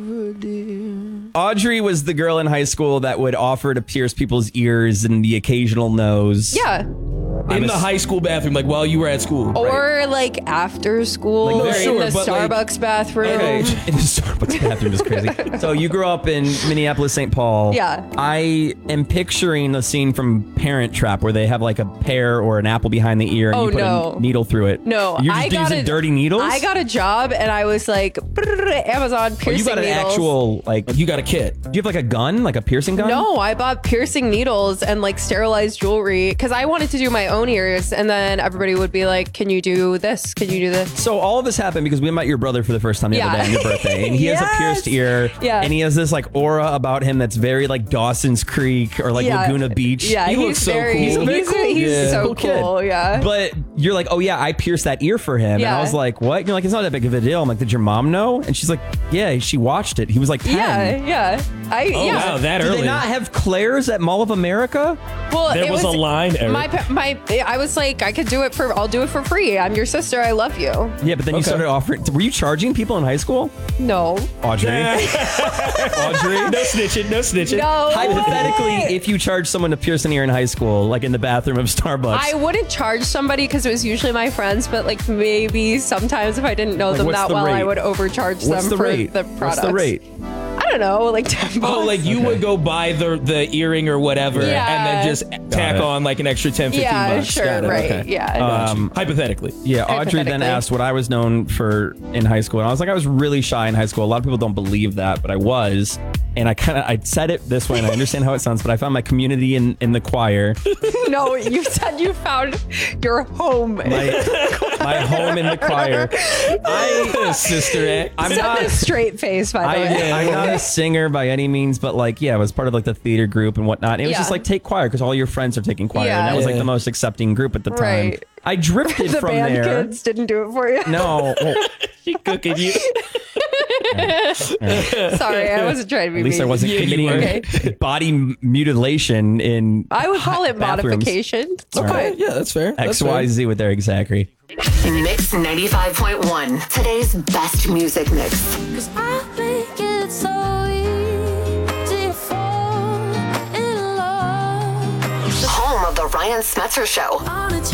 Audrey was the girl in high school that would offer to pierce people's ears and the occasional nose. Yeah. In the high school bathroom, like while you were at school. Or like after school, Like, in sure, the but, Starbucks bathroom. Okay, in the Starbucks bathroom is crazy. So you grew up in Minneapolis, St. Paul. Yeah. I am picturing the scene from Parent Trap where they have like a pear or an apple behind the ear and you put a needle through it. No, You're just using dirty needles? I got a job and I was like, Amazon piercing you got an needles. actual, like, you got a kit. Do you have like a gun, like a piercing gun? No, I bought piercing needles and like sterilized jewelry because I wanted to do my own ears, and then everybody would be like, can you do this? Can you do this? So all of this happened because we met your brother for the first time the other day on your birthday, and he has a pierced ear, and he has this like aura about him that's very like Dawson's Creek or like Laguna Beach. Yeah, he looks so cool. He's so cool. Yeah. But you're like, oh yeah, I pierced that ear for him, and I was like, what? And you're like, it's not that big of a deal. I'm like, did your mom know? And she's like, yeah, she watched it. He was like 10. Yeah. Wow, that Did early. they not have Claire's at Mall of America? Well, there was a line, Eric. I was like, I'll do it for free. I'm your sister. I love you. Yeah, but then you started offering. Were you charging people in high school? No. Audrey. Audrey. No snitching. No snitching. No. Hypothetically, if you charge someone to pierce an ear in high school, like in the bathroom of Starbucks. I wouldn't charge somebody because it was usually my friends, but like maybe sometimes if I didn't know them that well, I would overcharge them for the products. What's the rate? I don't know, like $10. Oh, like you would go buy the earring or whatever, and then just tack on like an extra 10, 15 bucks. Sure, Got it. right, Okay. yeah. Hypothetically. Yeah, Audrey then asked what I was known for in high school, and I was like, I was really shy in high school. A lot of people don't believe that, but I was. And I said it this way, and I understand how it sounds, but I found my community in the choir. No, you said you found your home. My home in the choir. Sister Act. I'm not a straight face, by the way. I'm not a singer by any means, but like, yeah, I was part of like the theater group and whatnot. And it was just like, take choir because all your friends are taking choir. And that was like the most accepting group at the time. Right. I drifted the from band there. kids didn't do it for you. No. She cooking you. Sorry, I wasn't trying to be At least mean. I wasn't committing body mutilation in I would call it bathrooms. modification. Okay, yeah, that's fair. XYZ with Eric Zachary. Mix 95.1, today's best music mix. 'Cause I think it's so easy to fall in love. Home of the Ryan Smetzer Show.